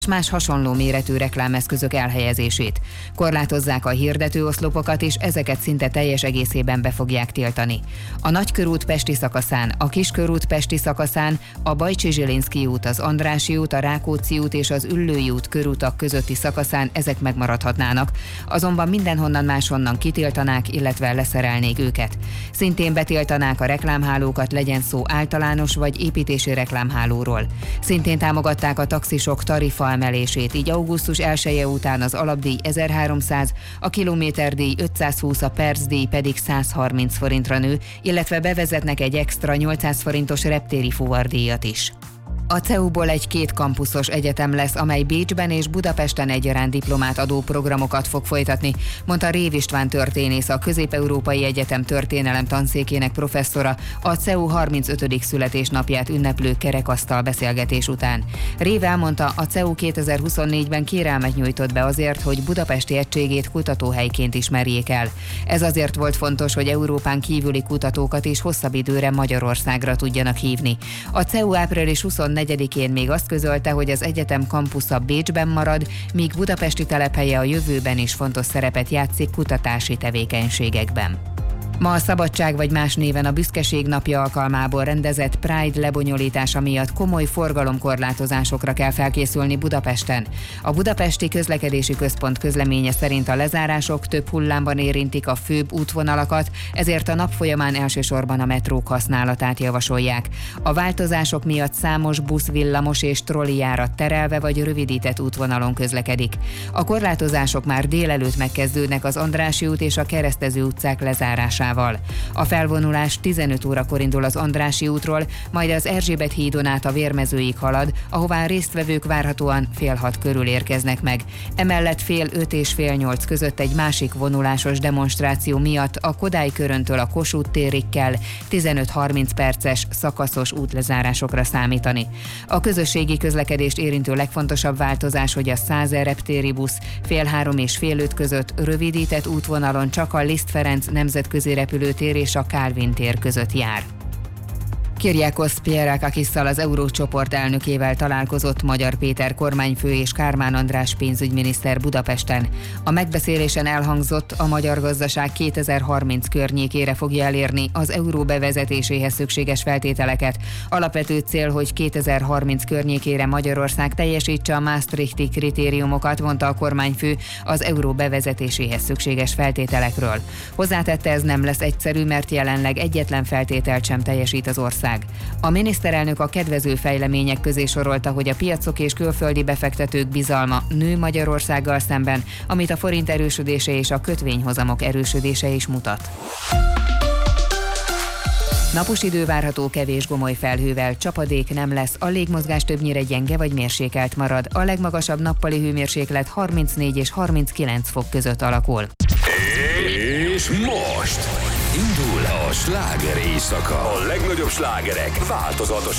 és más hasonló méretű reklámeszközök elhelyezését. Korlátozzák a hirdetőoszlopokat, és ezeket szinte teljes egészében be fogják tiltani. A Nagykörút pesti szakaszán, a Kiskörút pesti szakaszán, a Bajcsy-Zsilinszky út, az Andrássy út, a Rákóczi út és az Üllői út körutak közötti szakaszán ezek megmaradhatnának, azonban mindenhonnan máshonnan kitiltanák, illetve leszerelnék őket. Szintén betiltanák a reklámhálókat, legyen szó általános vagy építési reklámhálóról. Szintén támogatták a taxisok tarifa emelését, így augusztus 1-e után az alapdíj 1300, a kilométerdíj 520, a percdíj pedig 130 forintra nő, illetve bevezetnek egy extra 800 forintos reptéri fuvardíjat is. A CEU-ból egy 2 kampuszos egyetem lesz, amely Bécsben és Budapesten egyaránt diplomát adó programokat fog folytatni, mondta Rév István történész, a Közép-Európai Egyetem történelem tanszékének professzora a CEU 35. születésnapját ünneplő kerekasztal beszélgetés után. Rév elmondta, a CEU 2024-ben kérelmet nyújtott be azért, hogy budapesti egységét kutatóhelyként ismerjék el. Ez azért volt fontos, hogy Európán kívüli kutatókat is hosszabb időre Magyarországra tudjanak hívni. A CEU április 24-én még azt közölte, hogy az egyetem kampusza Bécsben marad, míg budapesti telephelye a jövőben is fontos szerepet játszik kutatási tevékenységekben. Ma a Szabadság vagy más néven a Büszkeség napja alkalmából rendezett Pride lebonyolítása miatt komoly forgalomkorlátozásokra kell felkészülni Budapesten. A Budapesti Közlekedési Központ közleménye szerint a lezárások több hullámban érintik a főbb útvonalakat, ezért a nap folyamán elsősorban a metrók használatát javasolják. A változások miatt számos busz, villamos és trollijárat terelve vagy rövidített útvonalon közlekedik. A korlátozások már délelőtt megkezdődnek az Andrássy út és a Keresztező utcák lezárásával. A felvonulás 15 órakor indul az Andrássy útról, majd az Erzsébet hídon át a Vérmezőig halad, ahová a résztvevők várhatóan 5:30 körül érkeznek meg. Emellett 5:30 és 7:30 között egy másik vonulásos demonstráció miatt a Kodály köröntől a Kossuth térig kell 15-30 perces szakaszos útlezárásokra számítani. A közösségi közlekedést érintő legfontosabb változás, hogy a Százer reptéri busz 2:30 és 4:30 között rövidített útvonalon csak a Liszt Ferenc nemzetközi repülőtér és a Kálvin tér között jár. Kyriakos Pierrakakissal, az Eurócsoport elnökével találkozott Magyar Péter kormányfő és Kármán András pénzügyminiszter Budapesten. A megbeszélésen elhangzott, a magyar gazdaság 2030 környékére fogja elérni az euró bevezetéséhez szükséges feltételeket. Alapvető cél, hogy 2030 környékére Magyarország teljesítse a Maastrichti kritériumokat, mondta a kormányfő az euró bevezetéséhez szükséges feltételekről. Hozzátette, ez nem lesz egyszerű, mert jelenleg egyetlen feltételt sem teljesít az ország. A miniszterelnök a kedvező fejlemények közé sorolta, hogy a piacok és külföldi befektetők bizalma nő Magyarországgal szemben, amit a forint erősödése és a kötvényhozamok erősödése is mutat. Napos idő várható, kevés gomoly felhővel, csapadék nem lesz, a légmozgás többnyire gyenge vagy mérsékelt marad, a legmagasabb nappali hőmérséklet 34 és 39 fok között alakul. És most indul a sláger éjszaka. A legnagyobb slágerek változatosan